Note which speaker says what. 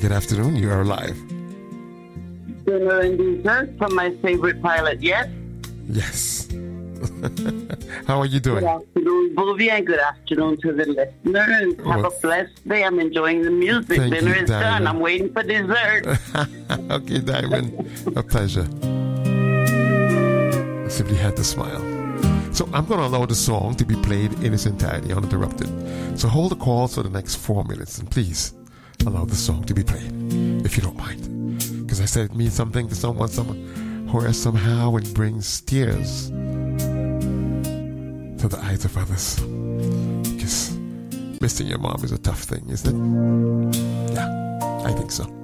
Speaker 1: good afternoon. You are live.
Speaker 2: Dinner and dessert from my favorite pilot yet.
Speaker 1: Yes. How are you doing?
Speaker 2: Good afternoon, Bobby, and good afternoon to the listeners. Have a blessed day. I'm enjoying the music.
Speaker 1: Thank
Speaker 2: Dinner
Speaker 1: you,
Speaker 2: is done. I'm waiting for dessert.
Speaker 1: Okay, Diamond. A pleasure. I simply had to smile. So I'm going to allow the song to be played in its entirety uninterrupted. So hold the calls for the next 4 minutes and please allow the song to be played, if you don't mind. Because I said it means something to someone, or somehow it brings tears to the eyes of others. Because missing your mom is a tough thing, isn't it? Yeah, I think so.